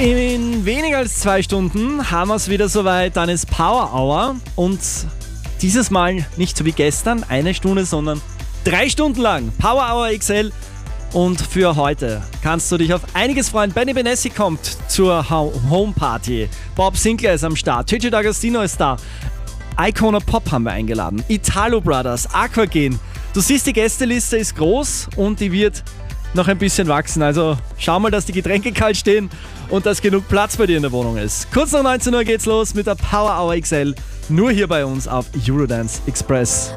In weniger als 2 Stunden haben wir es wieder soweit, dann ist Power Hour und dieses Mal nicht so wie gestern, 1 Stunde, sondern 3 Stunden lang Power Hour XL. Und für heute kannst du dich auf einiges freuen. Benny Benassi kommt zur Home Party. Bob Sinclair ist am Start. Gigi D'Agostino ist da. Icona Pop haben wir eingeladen. Italo Brothers, Aquagen. Du siehst, die Gästeliste ist groß und die wird noch ein bisschen wachsen. Also schau mal, dass die Getränke kalt stehen und dass genug Platz bei dir in der Wohnung ist. Kurz nach 19 Uhr geht's los mit der Power Hour XL. Nur hier bei uns auf Eurodance Express.